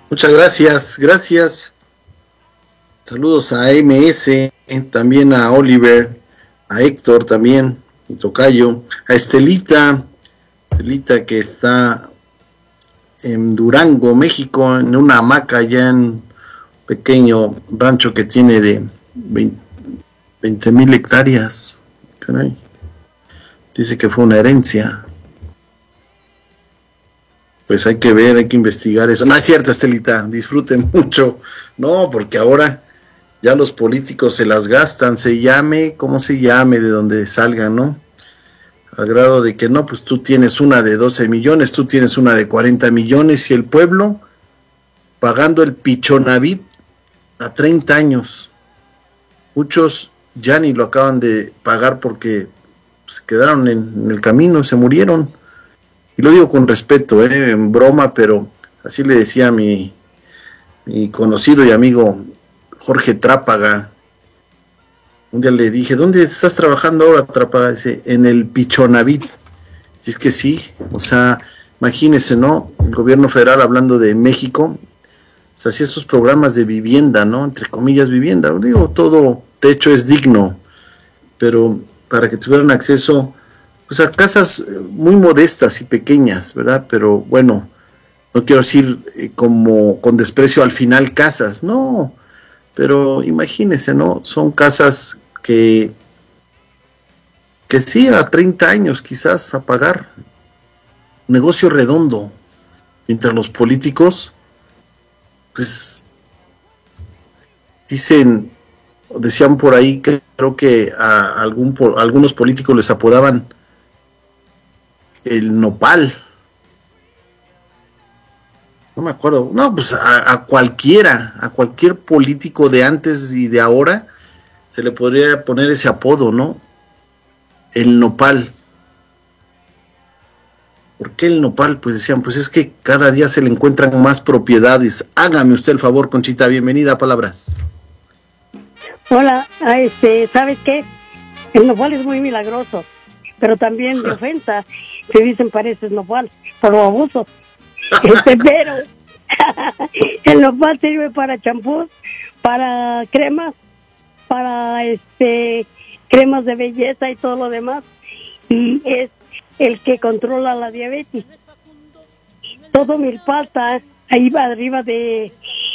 Muchas gracias, gracias. Saludos a MS, también a Oliver, a Héctor también, mi tocayo, a Estelita que está en Durango, México, en una hamaca allá en un pequeño rancho que tiene de 20,000 hectáreas. Caray. Dice que fue una herencia. Pues hay que ver, hay que investigar eso. No es cierto, Estelita, disfruten mucho. No, porque ahora ya los políticos se las gastan, se llame, como se llame, de donde salgan, ¿no? Al grado de que no, pues tú tienes una de 12 millones, tú tienes una de 40 millones y el pueblo pagando el pichonavit a 30 años. Muchos ya ni lo acaban de pagar porque se quedaron en el camino, se murieron. Y lo digo con respeto, en broma, pero así le decía a mi conocido y amigo Jorge Trápaga. Un día le dije, ¿dónde estás trabajando ahora, Trápaga? Dice, en el Pichonavit. Y es que sí, o sea, imagínese, ¿no? El gobierno federal hablando de México, o sea, si estos programas de vivienda, ¿no? Entre comillas, vivienda, digo, todo techo es digno, pero para que tuvieran acceso, pues a casas muy modestas y pequeñas, ¿verdad? Pero bueno, no quiero decir como con desprecio al final casas, no, pero imagínense, ¿no? Son casas que sí, a 30 años quizás a pagar, negocio redondo, mientras los políticos, pues dicen, decían por ahí que creo que a algunos políticos les apodaban el nopal, no me acuerdo, no, pues a cualquier político de antes y de ahora, se le podría poner ese apodo, ¿no? El nopal. ¿Por qué el nopal? Pues decían, pues es que cada día se le encuentran más propiedades. Hágame usted el favor, Conchita, bienvenida a Palabras. Hola, ¿sabes qué? El nopal es muy milagroso, pero también de ofensa. Se dicen pareces nopal, por lo abuso. Pero el nopal sirve para champús, para cremas, para cremas de belleza y todo lo demás. Y es el que controla la diabetes. Todo Milpalta, ahí va arriba de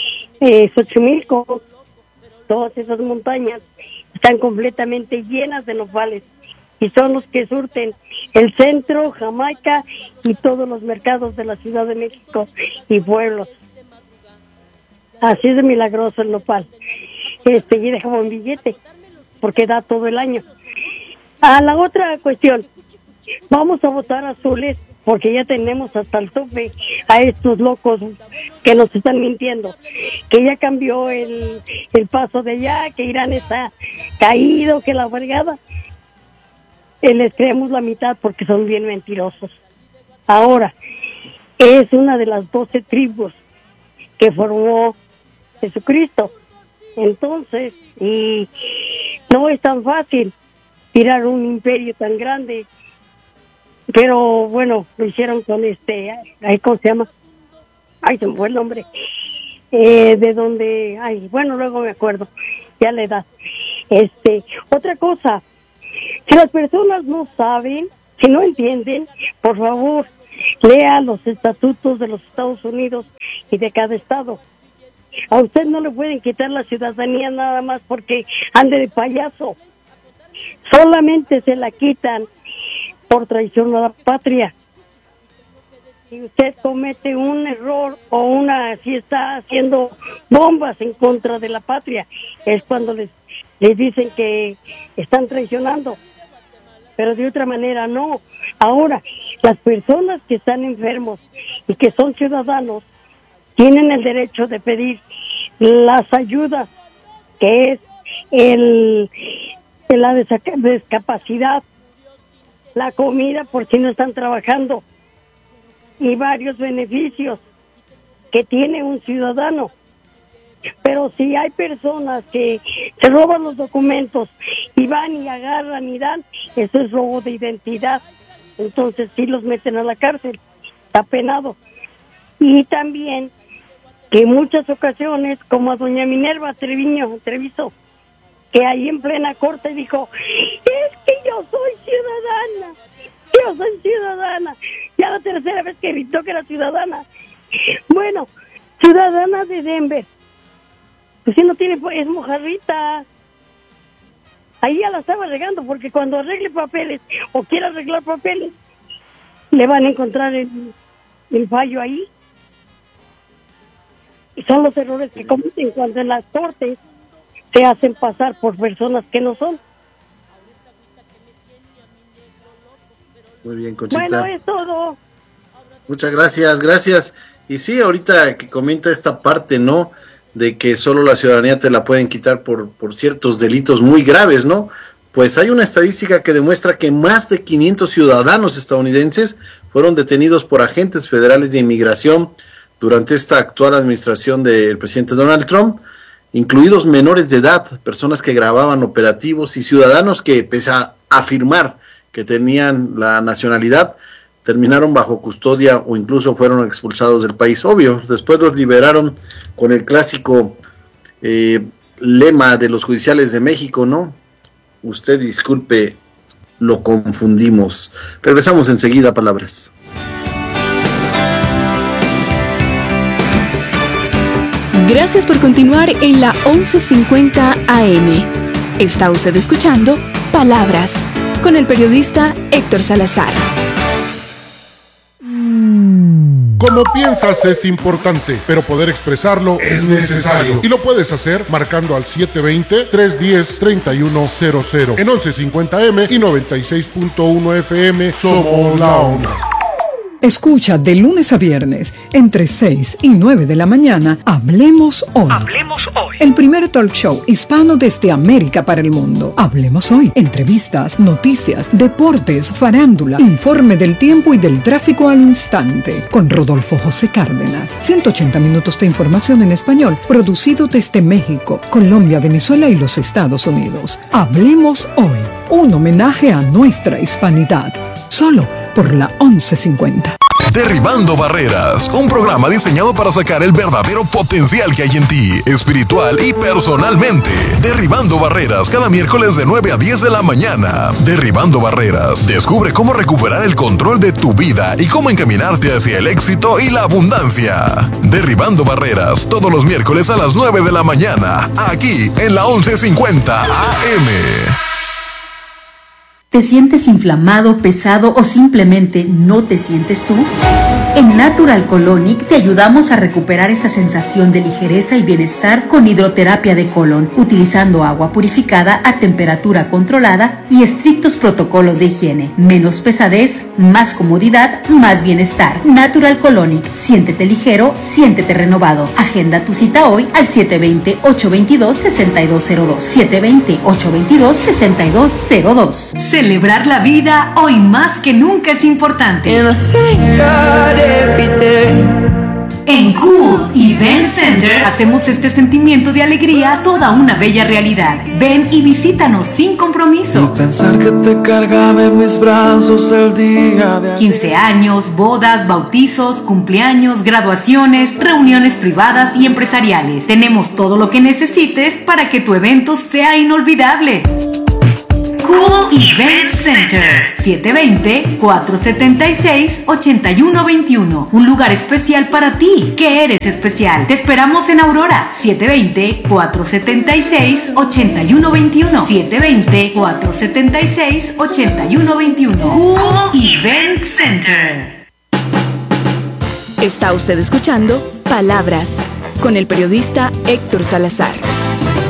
Xochimilco, todas esas montañas están completamente llenas de nopales y son los que surten el centro, Jamaica y todos los mercados de la Ciudad de México y pueblos. Así es de milagroso el nopal. Y deja buen billete porque da todo el año. A la otra cuestión, vamos a votar azules porque ya tenemos hasta el tope a estos locos que nos están mintiendo, que ya cambió el paso de allá, que Irán está caído, que la fregada. Les creemos la mitad porque son bien mentirosos. Ahora, es una de las 12 tribus que formó Jesucristo. Entonces, y no es tan fácil tirar un imperio tan grande. Pero bueno, lo hicieron con ¿cómo se llama? Ay, se me fue el nombre. De donde, bueno, luego me acuerdo, ya la edad. Otra cosa, si las personas no saben, si no entienden, por favor, lea los estatutos de los Estados Unidos y de cada estado. A usted no le pueden quitar la ciudadanía nada más porque ande de payaso. Solamente se la quitan por traición a la patria. Si usted comete un error o si está haciendo bombas en contra de la patria, es cuando les dicen que están traicionando. Pero de otra manera no. Ahora, las personas que están enfermos y que son ciudadanos tienen el derecho de pedir las ayudas, que es la discapacidad, la comida por si no están trabajando y varios beneficios que tiene un ciudadano. Pero si hay personas que se roban los documentos y van y agarran y dan, eso es robo de identidad. Entonces sí los meten a la cárcel, está penado. Y también que en muchas ocasiones, como a doña Minerva Treviso, que ahí en plena corte dijo, es que yo soy ciudadana, ya la tercera vez que gritó que era ciudadana. Bueno, ciudadana de Denver, pues si no tiene, es mojarrita. Ahí ya la estaba regando, porque cuando arregle papeles o quiera arreglar papeles, le van a encontrar el fallo ahí. Y son los errores que cometen cuando en las cortes se hacen pasar por personas que no son. Muy bien, Conchita. Bueno, es todo. Muchas gracias. Y sí, ahorita que comenta esta parte, ¿no? De que solo la ciudadanía te la pueden quitar por ciertos delitos muy graves, ¿no? Pues hay una estadística que demuestra que más de 500 ciudadanos estadounidenses fueron detenidos por agentes federales de inmigración durante esta actual administración del presidente Donald Trump, incluidos menores de edad, personas que grababan operativos y ciudadanos que, pese a afirmar que tenían la nacionalidad, terminaron bajo custodia o incluso fueron expulsados del país. Obvio, después los liberaron con el clásico lema de los judiciales de México, ¿no? Usted disculpe, lo confundimos. Regresamos enseguida a Palabras. Gracias por continuar en la 1150 AM. Está usted escuchando Palabras con el periodista Héctor Salazar. Como piensas es importante, pero poder expresarlo es necesario. Y lo puedes hacer marcando al 720-310-3100. En 1150M y 96.1 FM somos la onda. Escucha de lunes a viernes, entre 6 y 9 de la mañana, Hablemos Hoy. Hablemos Hoy. El primer talk show hispano desde América para el mundo. Hablemos Hoy. Entrevistas, noticias, deportes, farándula, informe del tiempo y del tráfico al instante. Con Rodolfo José Cárdenas. 180 minutos de información en español, producido desde México, Colombia, Venezuela y los Estados Unidos. Hablemos Hoy. Un homenaje a nuestra hispanidad. Solo por la 1150. Derribando Barreras, un programa diseñado para sacar el verdadero potencial que hay en ti, espiritual y personalmente. Derribando Barreras, cada miércoles de 9 a 10 de la mañana. Derribando Barreras, descubre cómo recuperar el control de tu vida y cómo encaminarte hacia el éxito y la abundancia. Derribando Barreras, todos los miércoles a las 9 de la mañana, aquí en la 1150 AM. ¿Te sientes inflamado, pesado o simplemente no te sientes tú? En Natural Colonic te ayudamos a recuperar esa sensación de ligereza y bienestar con hidroterapia de colon, utilizando agua purificada a temperatura controlada y estrictos protocolos de higiene. Menos pesadez, más comodidad, más bienestar. Natural Colonic. Siéntete ligero, siéntete renovado. Agenda tu cita hoy al 720-822-6202. 720-822-6202. Celebrar la vida hoy más que nunca es importante. En Cool Event Center hacemos este sentimiento de alegría toda una bella realidad. Ven y visítanos sin compromiso. Y pensar que te cargaba en mis brazos el día de 15 años, bodas, bautizos, cumpleaños, graduaciones, reuniones privadas y empresariales. Tenemos todo lo que necesites para que tu evento sea inolvidable. Cool Event Center, 720-476-8121. Un lugar especial para ti, que eres especial. Te esperamos en Aurora, 720-476-8121. 720-476-8121. Cool Event Center. Está usted escuchando Palabras con el periodista Héctor Salazar.